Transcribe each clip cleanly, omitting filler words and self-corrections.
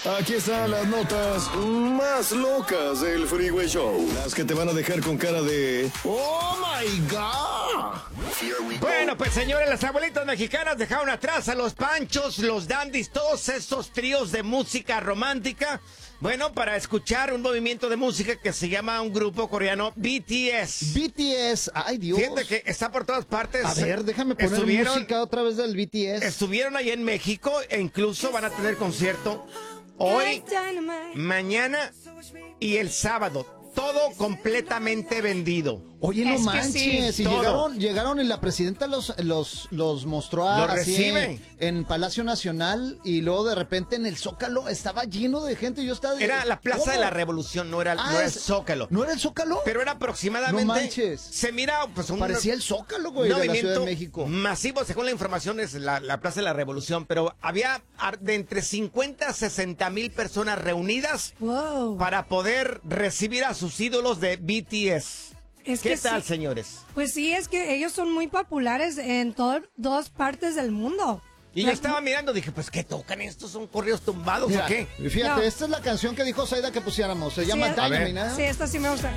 Aquí están las notas más locas del Freeway Show. Las que te van a dejar con cara de ¡Oh, my God! Bueno, pues señores, las abuelitas mexicanas dejaron atrás a los Panchos, los Dandys, todos esos tríos de música romántica. Bueno, para escuchar un movimiento de música que se llama un grupo coreano BTS. BTS, ay Dios. Fíjate que está por todas partes. A ver, déjame poner música otra vez del BTS. Estuvieron ahí en México e incluso van a tener concierto hoy, mañana y el sábado. Todo completamente vendido. Oye, no Es que manches, sí, y todo. llegaron y la presidenta los mostró Los así recibe. en Palacio Nacional y luego de repente en el Zócalo estaba lleno de gente. Yo estaba Era la Plaza ¿cómo? de la Revolución, no era el Zócalo. ¿No era el Zócalo? Pero era aproximadamente. No manches. Se mira, pues un. Parecía el Zócalo, güey, de la Ciudad de México. Masivo, según la información, es la Plaza de la Revolución. Pero había de entre 50 a 60 mil personas reunidas para poder recibir a sus ídolos de BTS. ¿Qué tal, señores? Pues sí, es que ellos son muy populares en todas partes del mundo. Y yo estaba mirando, dije, pues, ¿qué tocan estos? ¿Son corridos tumbados Mira, o qué? Fíjate, esta es la canción que dijo Zaida que pusiéramos. Se llama Dynamite, ¿no? Sí, esta sí me gusta.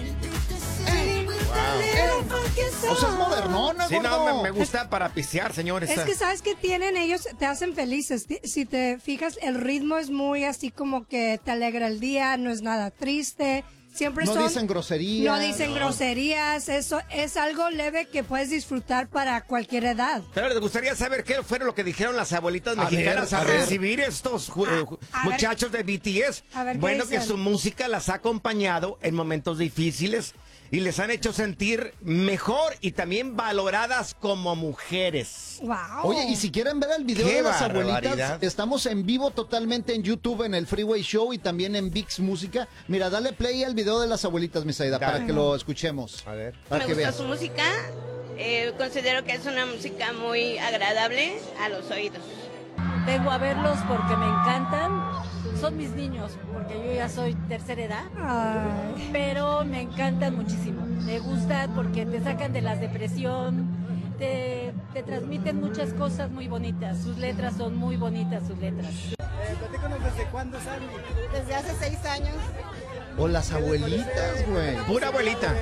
O sea, es modernona, Sí, gordo. no, me gusta para pisear, señores. Es que sabes que tienen ellos, te hacen felices. Si te fijas, el ritmo es muy así como que te alegra el día, no es nada triste. Siempre no dicen groserías. No dicen groserías, eso es algo leve que puedes disfrutar para cualquier edad. Pero les gustaría saber qué fue lo que dijeron las abuelitas mexicanas a recibir estos muchachos de BTS. Bueno, que su música las ha acompañado en momentos difíciles y les han hecho sentir mejor y también valoradas como mujeres. Wow. Oye, y si quieren ver el video ¡Qué de las barbaridad! abuelitas, estamos en vivo totalmente en YouTube, en el Freeway Show y también en VIX Música. Mira, dale play al video de las abuelitas, mi Saida, para que lo escuchemos. A ver. Para Me que gusta veas. su música, considero que es una música muy agradable a los oídos. Vengo a verlos porque me encantan. Son mis niños, porque yo ya soy tercera edad. Ay. Pero me encantan muchísimo. Me gustan porque te sacan de la depresión, te transmiten muchas cosas muy bonitas. Sus letras son muy bonitas, sus letras. Platícanos desde cuándo, Sandy. Desde hace 6 años. O las abuelitas, güey. Pura abuelita.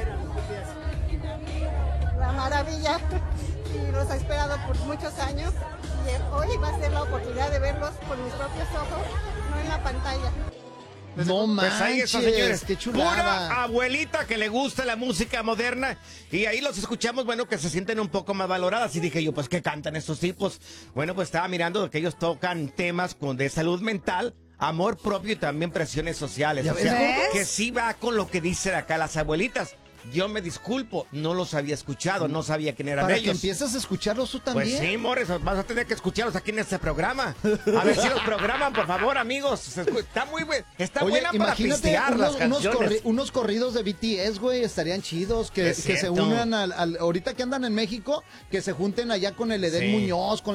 La maravilla. Y los he esperado por muchos años. Y hoy va a ser la oportunidad de verlos con mis propios ojos, no en la pantalla. No Pues ahí manches, está, señores. qué chulada. Pura abuelita que le gusta la música moderna. Y ahí los escuchamos, bueno, que se sienten un poco más valoradas. Y dije yo, pues, ¿qué cantan estos tipos? Bueno, pues estaba mirando que ellos tocan temas de salud mental, amor propio y también presiones sociales. ¿Ya O sea, ves? que sí va con lo que dicen acá las abuelitas. Yo me disculpo, no los había escuchado, no sabía quién eran Para que ellos. empieces a escucharlos tú también. Pues sí, Morris, vas a tener que escucharlos aquí en este programa. A ver si los programan, por favor, amigos. Está muy está Oye, buena para imagínate pistear las canciones. unos corridos de BTS, güey, estarían chidos, que Es se cierto. unan ahorita que andan en México, que se junten allá con el Edén Sí. Muñoz, con